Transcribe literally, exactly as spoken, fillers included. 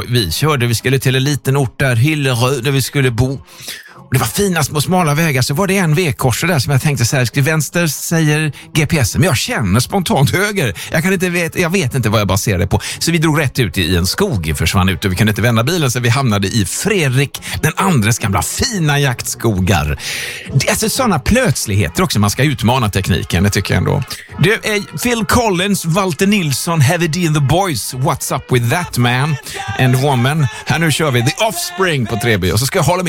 vi körde, vi skulle till en liten ort där, Hilleröd, där vi skulle bo. Och det var fina små smala vägar, så var det en vägkorsare där som jag tänkte så här, till vänster säger G P S, men jag känner spontant höger. Jag kan inte veta, jag vet inte vad jag baserar det på. Så vi drog rätt ut i en skog, försvann ut och vi kunde inte vända bilen, så vi hamnade i Fredrik den andres gamla fina jaktskogar. Det är alltså sådana plötsligheter också, man ska utmana tekniken, det tycker jag ändå. Det är Phil Collins, Walter Nilsson, Heavy D and the Boys, What's Up With That Man and Woman. Här nu kör vi The Offspring på tre B, och så ska jag hålla med